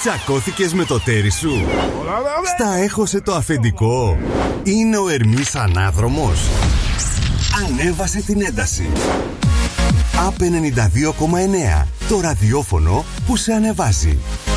Τσακώθηκες με το τέρι σου? Στα έχωσε το αφεντικό? Είναι ο Ερμής ανάδρομος? Ανέβασε την ένταση. ΑΠ 92,9. Το ραδιόφωνο που σε ανεβάζει.